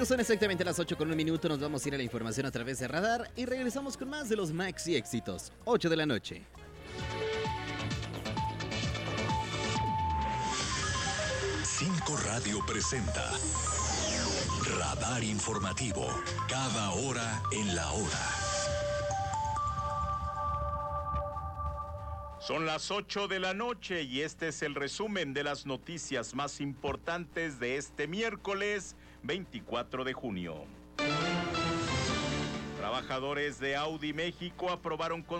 Cuando son exactamente las 8:01, nos vamos a ir a la información a través de Radar y regresamos con más de los maxi éxitos. 8 de la noche. Cinco Radio presenta Radar Informativo, cada hora en la hora. Son las 8 de la noche y este es el resumen de las noticias más importantes de este miércoles 24 de junio. Trabajadores de Audi México aprobaron con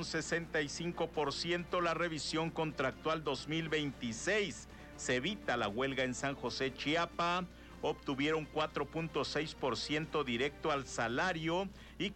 65% la revisión contractual 2026. Se evita la huelga en San José, Chiapa. Obtuvieron 4.6% directo al salario y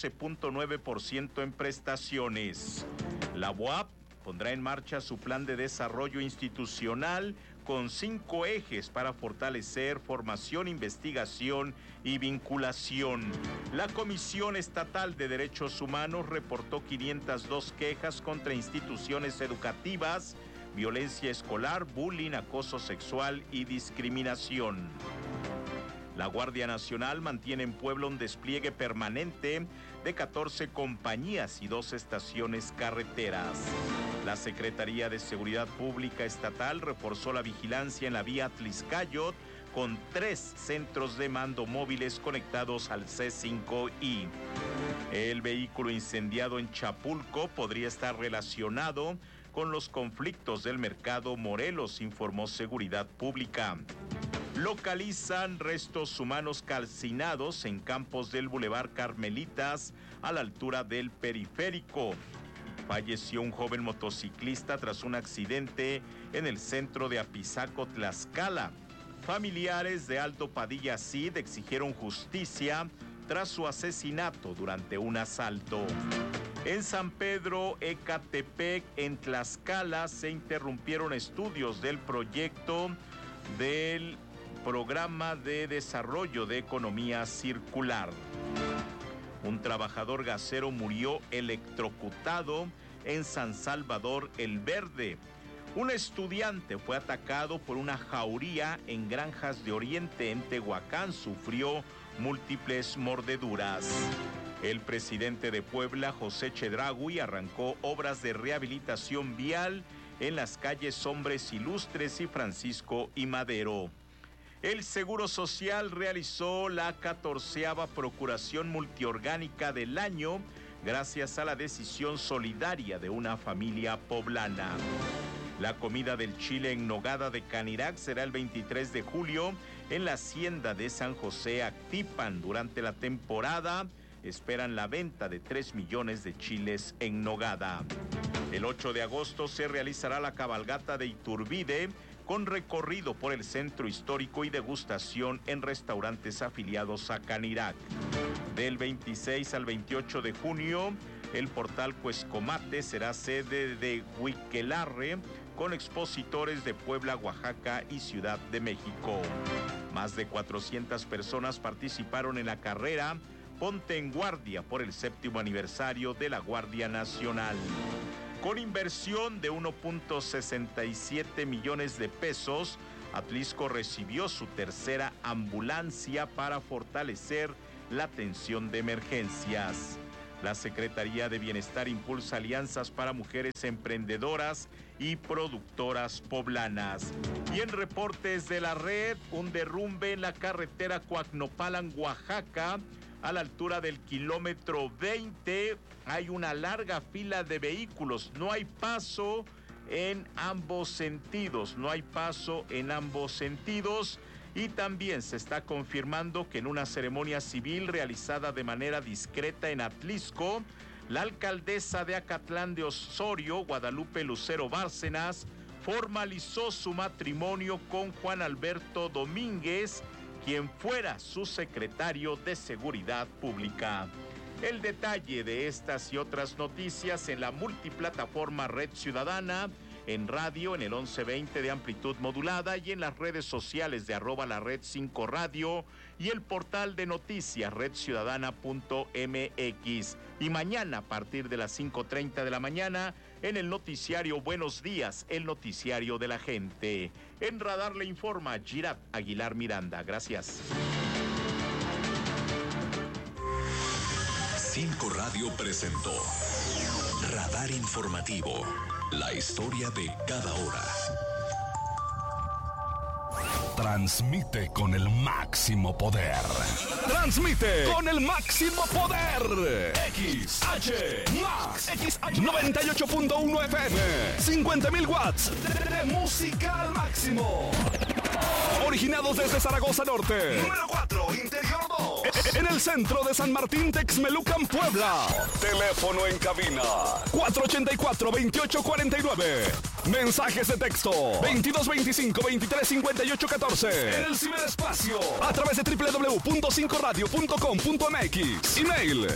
14.9% en prestaciones. La UAP pondrá en marcha su plan de desarrollo institucional con 5 ejes para fortalecer formación, investigación y vinculación. La Comisión Estatal de Derechos Humanos reportó 502 quejas contra instituciones educativas, violencia escolar, bullying, acoso sexual y discriminación. La Guardia Nacional mantiene en Puebla un despliegue permanente de 14 compañías y 2 estaciones carreteras. La Secretaría de Seguridad Pública Estatal reforzó la vigilancia en la vía Atlixcayot con 3 centros de mando móviles conectados al C5I. El vehículo incendiado en Chapulco podría estar relacionado con los conflictos del mercado Morelos, informó Seguridad Pública. Localizan restos humanos calcinados en campos del Boulevard Carmelitas a la altura del periférico. Falleció un joven motociclista tras un accidente en el centro de Apizaco, Tlaxcala. Familiares de Aldo Padilla Cid exigieron justicia tras su asesinato durante un asalto. En San Pedro, Ecatepec, en Tlaxcala, se interrumpieron estudios del proyecto del Programa de Desarrollo de Economía Circular. Un trabajador gasero murió electrocutado en San Salvador El Verde. Un estudiante fue atacado por una jauría en Granjas de Oriente, en Tehuacán. Sufrió múltiples mordeduras. El presidente de Puebla, José Chedraui, arrancó obras de rehabilitación vial en las calles Hombres Ilustres y Francisco y Madero. El Seguro Social realizó la 14ª procuración multiorgánica del año gracias a la decisión solidaria de una familia poblana. La comida del chile en nogada de Canirac será el 23 de julio en la hacienda de San José Actipan. Durante la temporada esperan la venta de 3 millones de chiles en nogada. El 8 de agosto se realizará la cabalgata de Iturbide con recorrido por el centro histórico y degustación en restaurantes afiliados a Canirac. Del 26 al 28 de junio, el portal Cuescomate será sede de Huiquelarre con expositores de Puebla, Oaxaca y Ciudad de México. Más de 400 personas participaron en la carrera Ponte en Guardia por el 7º aniversario de la Guardia Nacional. Con inversión de 1.67 millones de pesos, Atlixco recibió su tercera ambulancia para fortalecer la atención de emergencias. La Secretaría de Bienestar impulsa alianzas para mujeres emprendedoras y productoras poblanas. Y en reportes de la red, un derrumbe en la carretera Coacnopalan, Oaxaca. A la altura del kilómetro 20 hay una larga fila de vehículos. No hay paso en ambos sentidos. Y también se está confirmando que en una ceremonia civil realizada de manera discreta en Atlixco, la alcaldesa de Acatlán de Osorio, Guadalupe Lucero Bárcenas, formalizó su matrimonio con Juan Alberto Domínguez, quien fuera su secretario de Seguridad Pública. El detalle de estas y otras noticias en la multiplataforma Red Ciudadana, en radio en el 1120 de amplitud modulada y en las redes sociales de @lared5radio y el portal de noticias redciudadana.mx. Y mañana a partir de las 5:30 de la mañana en el noticiario Buenos Días, el noticiario de la gente. En Radar le informa Girat Aguilar Miranda. Gracias. 5 Radio presentó Radar Informativo, la historia de cada hora. Transmite con el máximo poder. Transmite con el máximo poder. XH Max. XH 98.1 FM. 50.000 watts de música al máximo. Originados desde Zaragoza Norte. Número 4, Interior 2. En el centro de San Martín, Texmelucan, Puebla. Teléfono en cabina 484-2849. Mensajes de texto 2225-235814. En el ciberespacio a través de www.5radio.com.mx. Email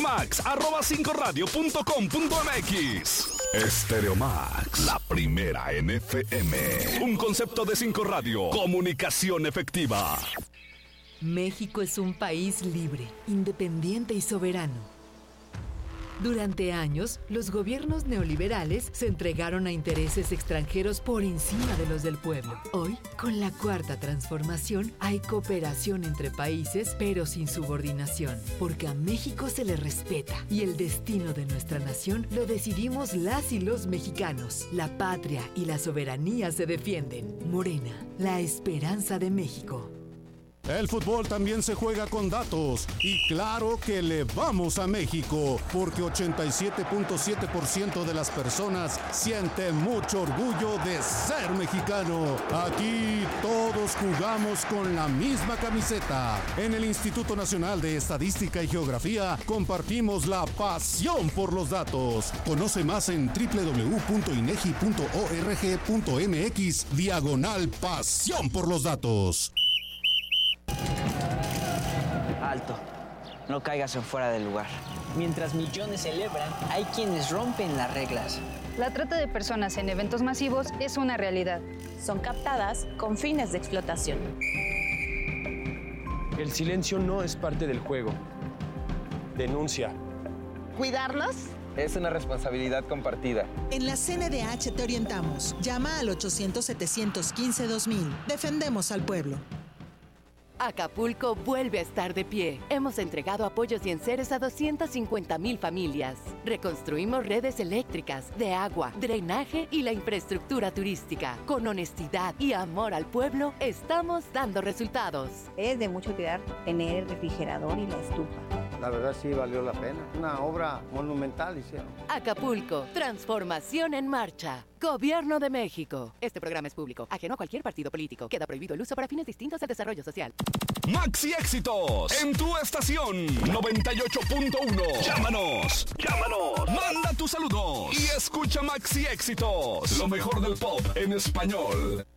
stereomax@5radio.com.mx. Stereomax, la primera en FM. Un concepto de 5 Radio. Comunicación efectiva. México es un país libre, independiente y soberano. Durante años, los gobiernos neoliberales se entregaron a intereses extranjeros por encima de los del pueblo. Hoy, con la Cuarta Transformación, hay cooperación entre países, pero sin subordinación, porque a México se le respeta y el destino de nuestra nación lo decidimos las y los mexicanos. La patria y la soberanía se defienden. Morena, la esperanza de México. El fútbol también se juega con datos y claro que le vamos a México porque 87.7% de las personas sienten mucho orgullo de ser mexicano. Aquí todos jugamos con la misma camiseta. En el Instituto Nacional de Estadística y Geografía compartimos la pasión por los datos. Conoce más en www.inegi.org.mx/pasión por los datos. Alto, no caigas en fuera del lugar. Mientras millones celebran, hay quienes rompen las reglas. La trata de personas en eventos masivos es una realidad. Son captadas con fines de explotación. El silencio no es parte del juego. Denuncia. ¿Cuidarlos? Es una responsabilidad compartida. En la CNDH te orientamos. Llama al 800-715-2000. Defendemos al pueblo. Acapulco vuelve a estar de pie. Hemos entregado apoyos y enseres a 250,000 familias. Reconstruimos redes eléctricas, de agua, drenaje y la infraestructura turística. Con honestidad y amor al pueblo, estamos dando resultados. Es de mucho cuidar tener el refrigerador y la estufa. La verdad sí valió la pena. Una obra monumental hicieron. Acapulco, transformación en marcha. Gobierno de México. Este programa es público, ajeno a cualquier partido político. Queda prohibido el uso para fines distintos del desarrollo social. Maxi Éxitos en tu estación 98.1. Llámanos. Manda tus saludos y escucha Maxi Éxitos, lo mejor del pop en español.